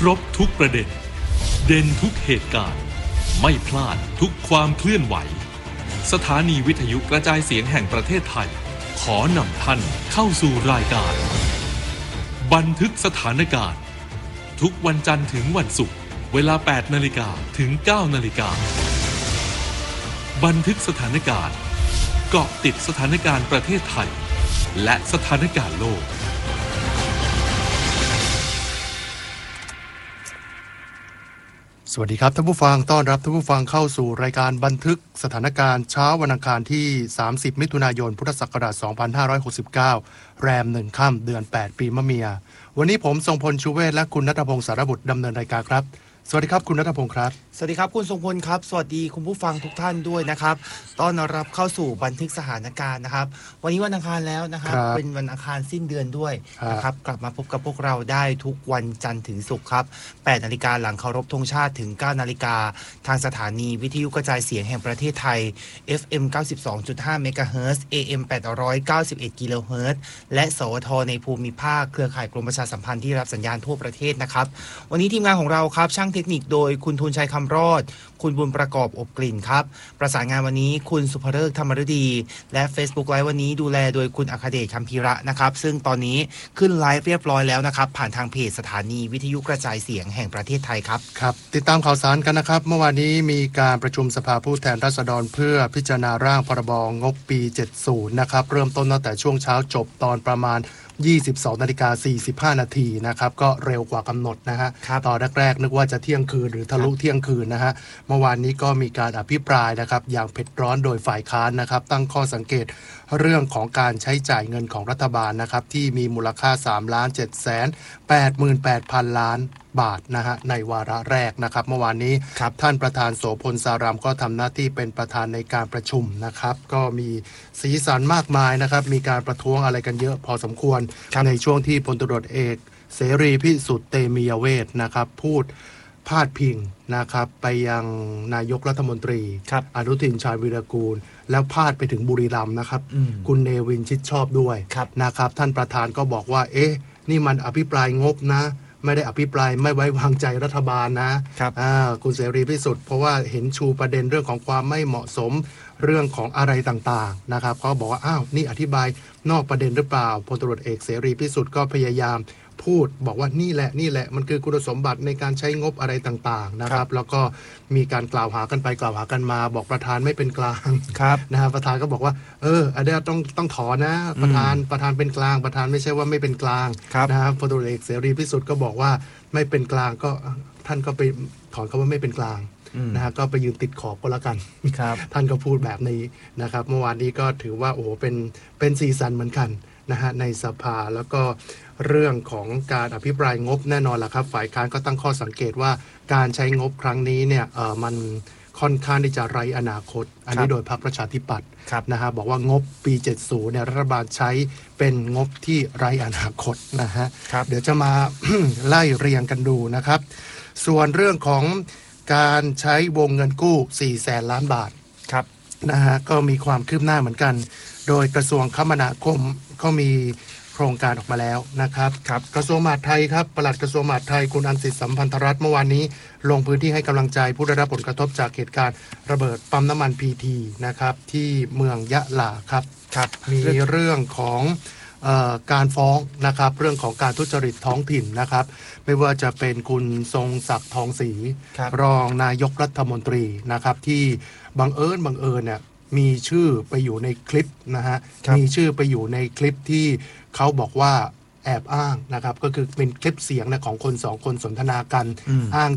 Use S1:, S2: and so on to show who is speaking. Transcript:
S1: รบทุกประเด็นเด่นทุกเหตุการณ์ไม่พลาดทุกความเคลื่อนไหวสถานีวิทยุกระจายเสียงแห่งประเทศไทยขอนำท่านเข้าสู่รายการบันทึกสถานการณ์ทุกวันจันทร์ถึงวันศุกร์เวลา 8 นาฬิกาถึง 9 นาฬิกาบันทึกสถานการณ์เกาะติดสถานการณ์ประเทศไทยและสถานการณ์โลก
S2: สวัสดีครับท่านผู้ฟังต้อนรับท่านผู้ฟังเข้าสู่รายการบันทึกสถานการณ์เช้าวันอังคารที่30มิถุนายนพุทธศักราช2569แรม1ค่ำเดือน8ปีมะเมียวันนี้ผมทรงพลชูเวศและคุณณัฐพงศ์สารบุตรดำเนินรายการครับสวัสดีครับคุณณัฐพงศ์ครับ
S3: สวัสดีครับคุณทรงพลครับสวัสดีคุณผู้ฟังทุกท่านด้วยนะครับต้อนรับเข้าสู่บันทึกสถานการณ์นะครับวันนี้วันอังคารแล้วนะครับเป็นวันอังคารสิ้นเดือนด้วยนะครับกลับมาพบกับพวกเราได้ทุกวันจันทร์ถึงศุกร์ครับ 8 นาฬิกาหลังเคารพธงชาติถึง 9 นาฬิกาทางสถานีวิทยุกระจายเสียงแห่งประเทศไทย FM 92.5 เมกะเฮิรตซ์ AM 891 กิโลเฮิรตซ์และสวทในภูมิภาคเครือข่ายกรมประชาสัมพันธ์ที่รับสัญญาณทั่วประเทศนะครับวันนี้ทีมงานของเราครับช่างเทคนิคโดยคุณทูลชัยคำรอดคุณบุญประกอบอบกลิ่นครับประสานงานวันนี้คุณสุภฤกษ์ธรรมฤดีและ Facebook ไลฟ์วันนี้ดูแลโดยคุณอัคเดชคำพีระนะครับซึ่งตอนนี้ขึ้นไลฟ์เรียบร้อยแล้วนะครับผ่านทางเพจสถานีวิทยุกระจายเสียงแห่งประเทศไทยครับ
S2: ครับติดตามข่าวสารกันนะครับเมื่อวานนี้มีการประชุมสภาผู้แทนราษฎรเพื่อพิจารณาร่างพรบงบปี70นะครับเริ่มต้นตั้งแต่ช่วงเช้าจบตอนประมาณ22:45 นาทีนะครับก็เร็วกว่ากำหนดนะฮะตอนแรกๆนึกว่าจะเที่ยงคืนหรือทะลุเที่ยงคืนนะฮะเมื่อวานนี้ก็มีการอภิปรายนะครับอย่างเผ็ดร้อนโดยฝ่ายค้านนะครับตั้งข้อสังเกตเรื่องของการใช้จ่ายเงินของรัฐบาลนะครับที่มีมูลค่า 3,788,000 ล้านบาทนะฮะในวาระแรกนะครับเมื่อวานนี้ท่านประธานโสพลสารามก็ทำหน้าที่เป็นประธานในการประชุมนะครับก็มีสีสันมากมายนะครับมีการประท้วงอะไรกันเยอะพอสมควรในช่วงที่พลตำรวจเอกเสรีพิสุทธิ์เตมียเวทนะครับพูดพาดพิงนะครับไปยังนายกรัฐมนตรีอนุทินชาญวีรกูลแล้วพาดไปถึงบุรีรัมย์นะครับคุณเนวินชิดชอบด้วยนะครับท่านประธานก็บอกว่าเอ๊ะนี่มันอภิปรายงบนะไม่ได้อภิปรายไม่ไว้วางใจรัฐบาลนะคุณเสรีพิสุทธิ์เพราะว่าเห็นชูประเด็นเรื่องของความไม่เหมาะสมเรื่องของอะไรต่างๆนะครับเขาบอกว่าอ้าวนี่อธิบายนอกประเด็นหรือเปล่าพลตำรวจเอกเสรีพิสุทธิ์ก็พยายามพูดบอกว่านี่แหละมันคือคุณสมบัติในการใช้งบอะไรต่างๆนะครับแล้วก็มีการกล่าวหากันไปกล่าวหากันมาบอกประธานไม่เป็นกลางนะครับประธานก็บอกว่าอันนี้ต้องถอนนะประธานเป็นกลางประธานไม่ใช่ว่าไม่เป็นกลางนะครับพลตำรวจเอกเสรีพิสุทธิ์ก็บอกว่าไม่เป็นกลางก็ท่านก็ไปถอนคำว่าไม่เป็นกลางนะฮะก็ไปยืนติดขอบก็แล้วกันท่านก็พูดแบบนี้นะครับเมื่อวานนี้ก็ถือว่าโอ้โหเป็นสีสันเหมือนกันนะฮะในสภาแล้วก็เรื่องของการอภิปรายงบแน่นอนล่ะครับฝ่ายค้านก็ตั้งข้อสังเกตว่าการใช้งบครั้งนี้เนี่ยมันค่อนข้างที่จะไร้อนาคตอันนี้โดยพรรคประชาธิปัตย์นะฮะบอกว่างบปี70เนี่ยรัฐบาลใช้เป็นงบที่ไร้อนาคตนะฮะเดี๋ยวจะมา ไล่เรียงกันดูนะครับส่วนเรื่องของการใช้วงเงินกู้ 400,000 ล้านบาทนะฮะก็มีความคืบหน้าเหมือนกันโดยกระทรวงคมนาคมก็มีโครงการออกมาแล้วนะครับกระทรวงมหาดไทยครับปลัดกระทรวงมหาดไทยคุณอันสิทธิ์สัมพันธรัตน์เมื่อวานนี้ลงพื้นที่ให้กำลังใจผู้ได้รับผลกระทบจากเหตุการณ์ระเบิดปั๊มน้ำมันพีทีนะครับที่เมืองยะลาครับมีเรื่องของการฟ้องนะครับเรื่องของการทุจริตท้องถิ่นนะครับไม่ว่าจะเป็นคุณทรงศักดิ์ทองศรีรองนายกรัฐมนตรีนะครับที่บังเอิญเนี่ยมีชื่อไปอยู่ในคลิปนะฮะมีชื่อไปอยู่ในคลิปที่เขาบอกว่าแอบอ้างนะครับก็คือเป็นคลิปเสียงนะของคน2 คนสนทนากันอ้าง